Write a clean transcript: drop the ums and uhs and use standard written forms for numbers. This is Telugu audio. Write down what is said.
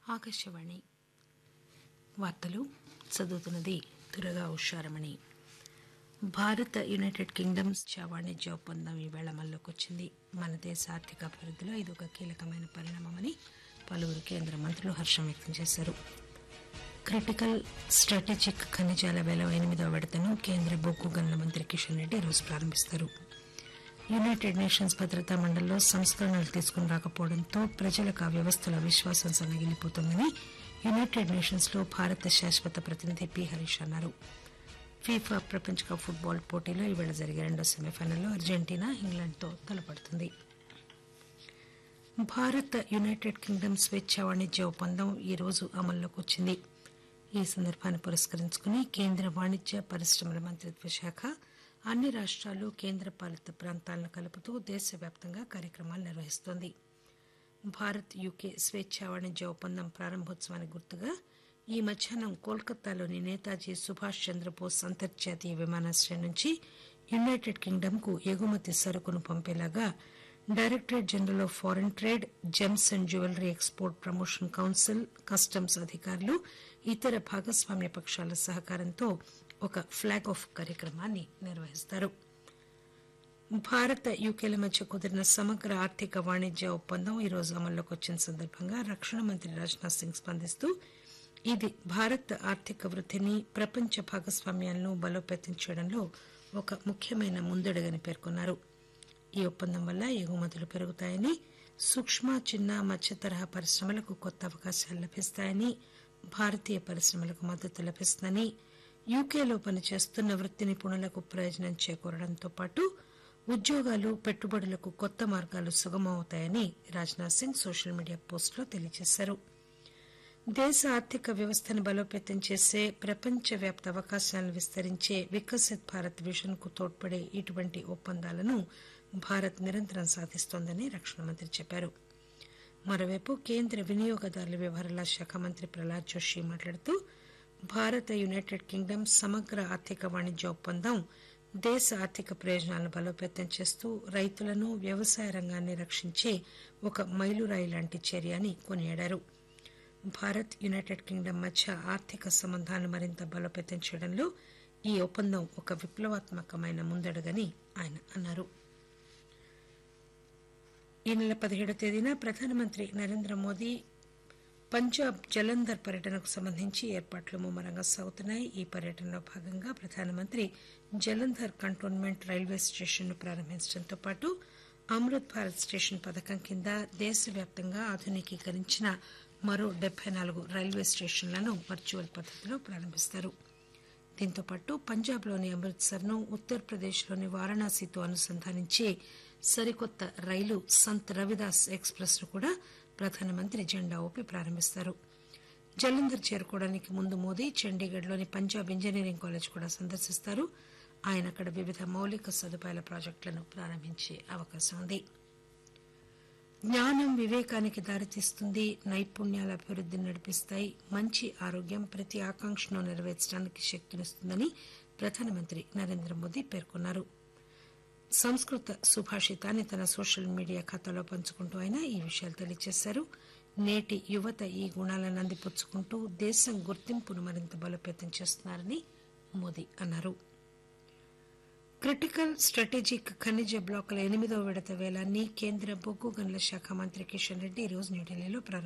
ఆకాశవాణి వార్తలు చదువుతున్నది దుర్గా ఉషారమణి. భారత్ యునైటెడ్ కింగ్డమ్స్ వాణిజ్య ఒప్పందం ఈవేళ అమల్లోకి వచ్చింది. మన దేశ ఆర్థిక అభివృద్దిలో ఇది ఒక కీలకమైన పరిణామమని పలువురు కేంద్ర మంత్రులు హర్షం వ్యక్తం చేశారు. క్రిటికల్ స్ట్రాటజిక్ ఖనిజాల వేల 8వ విడతను కేంద్ర బొగ్గు గనుల మంత్రి కిషన్ రెడ్డి ఈరోజు ప్రారంభిస్తారు. యునైటెడ్ నేషన్స్ భద్రతా మండలిలో సంస్కరణలు తీసుకుని రాకపోవడంతో ప్రజలకు ఆ వ్యవస్థలో విశ్వాసం సన్నగిల్లిపోతోందని యునైటెడ్ నేషన్స్ లో భారత శాశ్వత ప్రతినిధి పి హరీష్ అన్నారు. ఫీఫా ప్రపంచ కప్ ఫుట్బాల్ పోటీలో ఈవేళ జరిగే రెండో సెమీఫైనల్లో అర్జెంటీనా ఇంగ్లాండ్తో తలపడుతుంది. భారత్ యునైటెడ్ కింగ్డమ్ స్వేచ్ఛా వాణిజ్య ఒప్పందం ఈ రోజు అమల్లోకి వచ్చింది. ఈ సందర్భాన్ని పురస్కరించుకుని కేంద్ర వాణిజ్య పరిశ్రమల మంత్రిత్వ శాఖ అన్ని రాష్టాలు కేంద్రపాలిత ప్రాంతాలను కలుపుతూ దేశవ్యాప్తంగా కార్యక్రమాలు నిర్వహిస్తోంది. భారత్ యూకే స్వేచ్ఛా వాణిజ్య ఒప్పందం ప్రారంభోత్సవానికి గుర్తుగా ఈ మధ్యాహ్నం కోల్కతాలోని నేతాజీ సుభాష్ చంద్రబోస్ అంతర్జాతీయ విమానాశ్రయం నుంచి యునైటెడ్ కింగ్డమ్ కు ఎగుమతి సరుకును పంపేలాగా directorate general of foreign trade, Gems and jewellery export promotion council, customs అధికారులు, ఇతర భాగస్వామ్య పక్షాల సహకారంతో ఒక ఫ్లాగ్ ఆఫ్ కార్యక్రమాన్ని నిర్వహిస్తారు. భారత్ యూకేల మధ్య కుదిరిన సమగ్ర ఆర్థిక వాణిజ్య ఒప్పందం ఈ రోజు అమల్లోకి వచ్చిన సందర్భంగా రక్షణ మంత్రి రాజ్నాథ్ సింగ్ స్పందిస్తూ ఇది భారత్ ఆర్థిక వృద్దిని, ప్రపంచ భాగస్వామ్యాలను బలోపేతం చేయడంలో ఒక ముఖ్యమైన ముందడుగని పేర్కొన్నారు. ఈ ఒప్పందం వల్ల ఎగుమతులు పెరుగుతాయని, సూక్ష్మ, చిన్న, మధ్య తరహా పరిశ్రమలకు కొత్త అవకాశాలు లభిస్తాయని, భారతీయ పరిశ్రమలకు మద్దతు లభిస్తుందని, యూకేలో పనిచేస్తున్న వృత్తి నిపుణులకు ప్రయోజనం చేకూరడంతో పాటు ఉద్యోగాలు, పెట్టుబడులకు కొత్త మార్గాలు సుగమమవుతాయని రాజ్నాథ్ సింగ్ సోషల్ మీడియా పోస్టులో తెలియజేశారు. దేశ ఆర్థిక వ్యవస్థను బలోపేతం చేసే, ప్రపంచవ్యాప్త అవకాశాలను విస్తరించే వికసిత్ భారత్ విజన్ కు తోడ్పడే ఇటువంటి ఒప్పందాలను భారత్ నిరంతరం సాధిస్తోందని రక్షణ మంత్రి చెప్పారు. మరోవైపు కేంద్ర వినియోగదారుల వ్యవహారాల శాఖ మంత్రి ప్రహ్లాద్ జోషి మాట్లాడుతూ భారత యునైటెడ్ కింగ్డమ్ సమగ్ర ఆర్థిక వాణిజ్య ఒప్పందం దేశ ఆర్థిక ప్రయోజనాలను బలోపేతం చేస్తూ రైతులను, వ్యవసాయ రంగాన్ని రక్షించే ఒక మైలురాయి లాంటి చర్య అని కొనియాడారు. భారత్ యునైటెడ్ కింగ్డమ్ మధ్య ఆర్థిక సంబంధాలను మరింత బలోపేతం చేయడంలో ఈ ఒప్పందం ఒక విప్లవాత్మకమైన ముందడుగని ఆయన అన్నారు. ఈ నెల 17వ తేదీన ప్రధానమంత్రి నరేంద్ర మోదీ పంజాబ్ జలంధర్ పర్యటనకు సంబంధించి ఏర్పాట్లు ముమ్మరంగా సాగుతున్నాయి. ఈ పర్యటనలో భాగంగా ప్రధానమంత్రి జలంధర్ కంటోన్మెంట్ రైల్వే స్టేషన్ను ప్రారంభించడంతో పాటు అమృత్ భారత్ స్టేషన్ పథకం కింద దేశవ్యాప్తంగా ఆధునికీకరించిన మరో 74 రైల్వే స్టేషన్లను వర్చువల్ పద్దతిలో ప్రారంభిస్తారు. దీంతో పాటు పంజాబ్లోని అమృత్సర్ ను ఉత్తరప్రదేశ్లోని వారణాసితో అనుసంధానించే సరికొత్త రైలు సంత్ రవిదాస్ ఎక్స్ప్రెస్ ను కూడా ప్రధానమంత్రి జెండా ఊపి ప్రారంభిస్తారు. జలంధర్ చేరుకోవడానికి ముందు మోదీ చండీగఢ్లోని పంజాబ్ ఇంజనీరింగ్ కాలేజ్ కూడా సందర్శిస్తారు. ఆయన అక్కడ వివిధ మౌలిక సదుపాయాల ప్రాజెక్టులను ప్రారంభించే అవకాశం ఉంది. జ్ఞానం వివేకానికి దారితీస్తుంది, నైపుణ్యాల అభివృద్దిని నడిపిస్తాయి, మంచి ఆరోగ్యం ప్రతి ఆకాంక్షను నెరవేర్చడానికి శక్తినిస్తుందని ప్రధానమంత్రి నరేంద్ర మోదీ పేర్కొన్నారు. సంస్కృత సుభాషితాన్ని తన సోషల్ మీడియా ఖాతాలో పంచుకుంటూ ఆయన ఈ విషయాలు తెలియజేశారు. నేటి యువత ఈ గుణాలను అందిపుచ్చుకుంటూ దేశం గుర్తింపును మరింత బలోపేతం చేస్తున్నారని మోదీ అన్నారు. క్రిటికల్ స్ట్రాటజిక్ ఖనిజ బ్లాకుల 8వ విడత వేలాన్ని కేంద్ర బొగ్గు గనుల శాఖ మంత్రి కిషన్ రెడ్డి ఈరోజు న్యూఢిల్లీలో ప్రారంభించారు.